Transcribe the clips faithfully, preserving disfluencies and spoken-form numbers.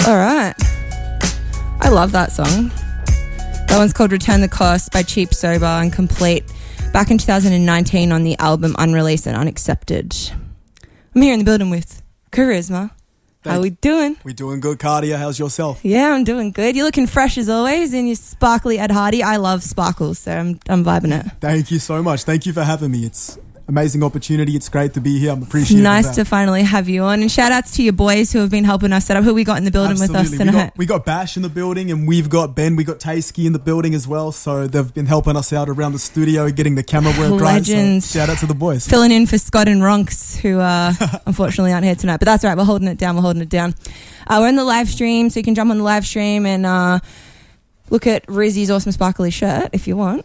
All right. I love that song. That one's called Return the Cost by Cheap, Sober and Complete. Back in two thousand nineteen on the album Unreleased and Unaccepted. I'm here in the building with Charisma. How we doing? We doing good, Cardia. How's yourself? Yeah, I'm doing good. You're looking fresh as always in your sparkly Ed Hardy. I love sparkles, so I'm I'm vibing it. Thank you so much. Thank you for having me. It's amazing opportunity. It's great to be here. I'm appreciative. Nice of that. to finally have you on. And shout outs to your boys who have been helping us set up. Who we got in the building Absolutely. with us tonight? We got, we got Bash in the building, and we've got Ben. We got Taysky in the building as well. So they've been helping us out around the studio, getting the camera work right. So shout out to the boys. Filling in for Scott and Ronks, who uh, unfortunately aren't here tonight. But that's all right. We're holding it down. We're holding it down. Uh, we're in the live stream, so you can jump on the live stream and uh, look at Rizzy's awesome sparkly shirt if you want.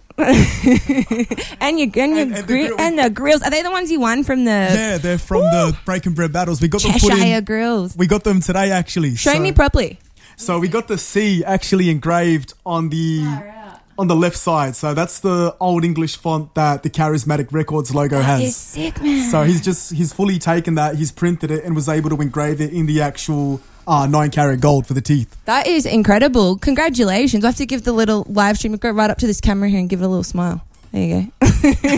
and your, and, your and, and, gri- the grill- and the grills. Are they the ones you won from the... Yeah, they're from Woo! the Breaking Bread battles. We got them put Cheshire in, grills. We got them today, actually. Show so, me properly. So we got the C actually engraved on the... on the left side. So that's the old English font that the Charismatic Records logo that has. Is sick, man. So he's just, he's fully taken that, he's printed it and was able to engrave it in the actual uh, nine karat gold for the teeth. That is incredible. Congratulations. I have to give the little live stream, go right up to this camera here and give it a little smile. There you go.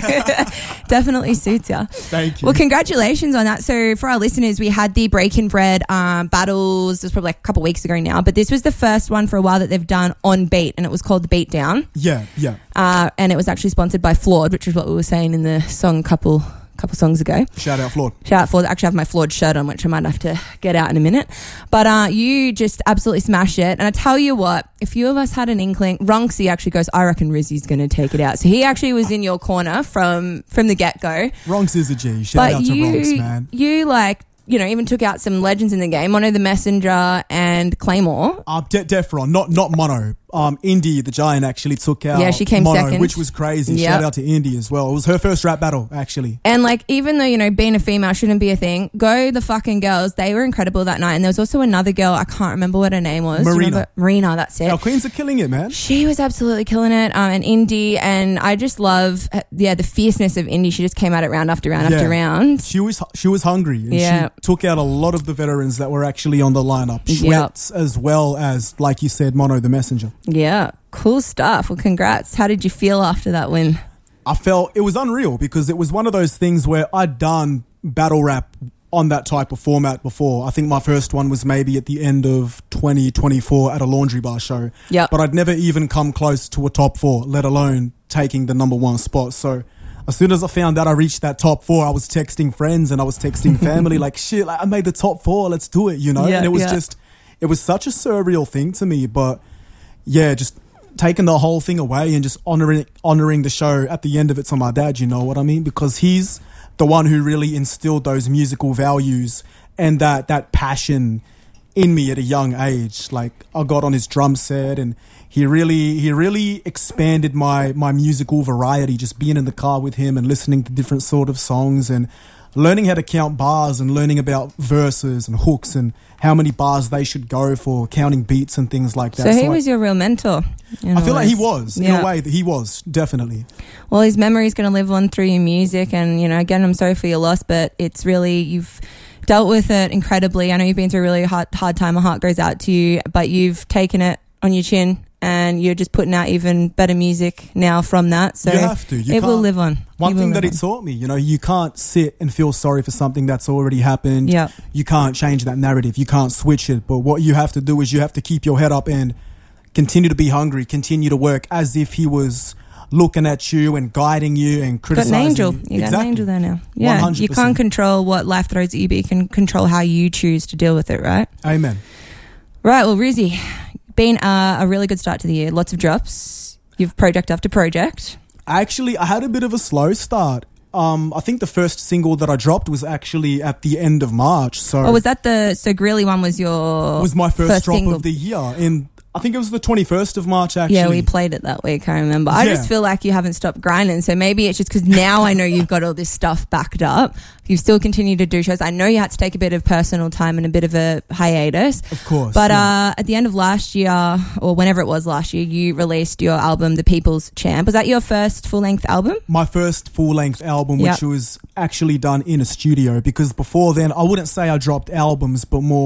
Definitely suits you. Thank you. Well, congratulations on that. So for our listeners, we had the Breaking Bread um, battles. It was probably like a couple of weeks ago now, but this was the first one for a while that they've done on beat, and it was called The Beat Down. Yeah, yeah. Uh, and it was actually sponsored by Flawed, which is what we were saying in the song couple couple songs ago. Shout out Flawed. Shout out Flawed. I actually have my Flawed shirt on, which I might have to get out in a minute. But uh, you just absolutely smashed it. And I tell you what, a few of us had an inkling. Ronksy actually goes, I reckon Rizzy's going to take it out. So he actually was in your corner from from the get-go. Ronks is a G. Shout but out to you, Ronks, man. You like... you know, even took out some legends in the game, Mono the Messenger and Claymore. Uh, De- Defron, not not Mono. Um, Indy, the Giant, actually took out yeah, she came Mono, second. which was crazy. Yep. Shout out to Indy as well. It was her first rap battle, actually. And like, even though, you know, being a female shouldn't be a thing, go the fucking girls. They were incredible that night. And there was also another girl, I can't remember what her name was. Marina. Marina, that's it. Our queens are killing it, man. She was absolutely killing it. Um, and Indy, and I just love, yeah, the fierceness of Indy. She just came at it round after round yeah. after round. She was she was hungry. And yeah. she took out a lot of the veterans that were actually on the lineup. Schwetz, yep. as well as, like you said, Mono the Messenger. Yeah. Cool stuff. Well, congrats. How did you feel after that win? I felt it was unreal because it was one of those things where I'd done battle rap on that type of format before. I think my first one was maybe at the end of twenty twenty-four at a Laundry Bar show. Yeah. But I'd never even come close to a top four, let alone taking the number one spot. So as soon as I found out I reached that top four, I was texting friends and I was texting family like, shit, like, I made the top four. Let's do it, you know? Yeah, and it was yeah. just, it was such a surreal thing to me. But yeah, just taking the whole thing away and just honoring honoring the show at the end of it to my dad, you know what I mean? Because he's the one who really instilled those musical values and that that passion in me at a young age. Like, I got on his drum set and he really he really expanded my my musical variety, just being in the car with him and listening to different sort of songs and learning how to count bars and learning about verses and hooks and how many bars they should go for, counting beats and things like that. So he so was I, your real mentor. I feel like he was, yeah. in a way that he was, definitely. Well, his memory is going to live on through your music. And, you know, again, I'm sorry for your loss, but it's really, you've dealt with it incredibly. I know you've been through a really hard, hard time. My heart goes out to you, but you've taken it on your chin. And you're just putting out even better music now from that. So you have to. You it will live on. One it thing that on. it taught me, you know, you can't sit and feel sorry for something that's already happened. Yeah. You can't change that narrative. You can't switch it. But what you have to do is you have to keep your head up and continue to be hungry, continue to work as if he was looking at you and guiding you and criticizing got an angel. you. You exactly. got an angel there now. Yeah. one hundred percent. You can't control what life throws at you, but you can control how you choose to deal with it, right? Amen. Right. Well, Rizzy, been uh, a really good start to the year. Lots of drops. You've project after project. Actually, I had a bit of a slow start. Um, I think the first single that I dropped was actually at the end of March. So, oh, was that the so Grilly one? Was your was my first, first drop single? of the year in I think it was the twenty-first of March, actually. Yeah, we played it that week, I remember. I Yeah. just feel like you haven't stopped grinding, so maybe it's just because now I know you've got all this stuff backed up. You still continue to do shows. I know you had to take a bit of personal time and a bit of a hiatus. Of course. But yeah. uh, at the end of last year, or whenever it was last year, you released your album, The People's Champ. Was that your first full-length album? My first full-length album, which Yep. was actually done in a studio, because before then, I wouldn't say I dropped albums, but more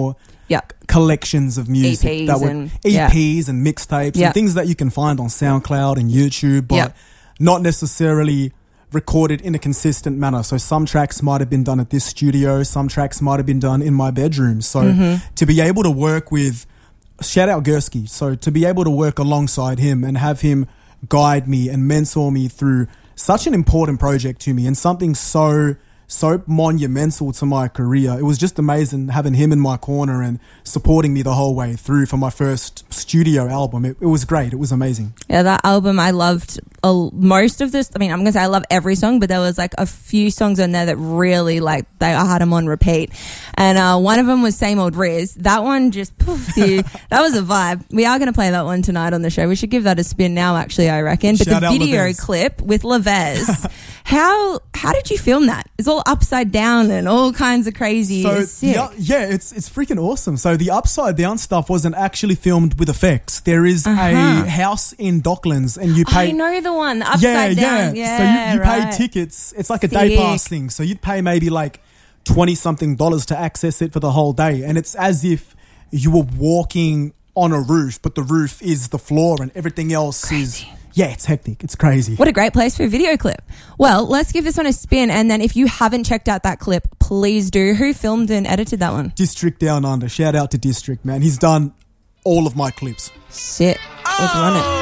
Yeah. collections of music E Ps that were and- E yeah. Ps and mixtapes Yeah. and things that you can find on SoundCloud and YouTube, but Yeah. not necessarily recorded in a consistent manner. So some tracks might have been done at this studio, some tracks might have been done in my bedroom. So Mm-hmm. to be able to work with, shout out Gursky, so to be able to work alongside him and have him guide me and mentor me through such an important project to me and something so so monumental to my career. It was just amazing having him in my corner and supporting me the whole way through for my first studio album. It, it was great. It was amazing. Yeah, that album I loved uh, most of this. I mean, I'm gonna say I love every song, but there was like a few songs on there that really like they I had them on repeat, and uh, one of them was Same Old Riz. That one just poof, dude, that was a vibe. We are gonna play that one tonight on the show. We should give that a spin now, actually. I reckon. But Shout the out video Levez. clip with Levez, how how did you film that? It's all upside down and all kinds of crazy. So It's sick. the, yeah, it's it's freaking awesome. So the upside down stuff wasn't actually filmed with effects. There is Uh-huh. a house in Docklands, and you pay. I know the one, the upside yeah, down. yeah. Yeah, So you, you right. pay tickets. It's like a day Sick. pass thing. So you'd pay maybe like twenty something dollars to access it for the whole day, and it's as if you were walking on a roof, but the roof is the floor, and everything else is. Yeah, it's hectic. It's crazy. What a great place for a video clip. Well, let's give this one a spin. And then if you haven't checked out that clip, please do. Who filmed and edited that one? District Down Under. Shout out to District, man. He's done all of my clips. Shit. Let's run it.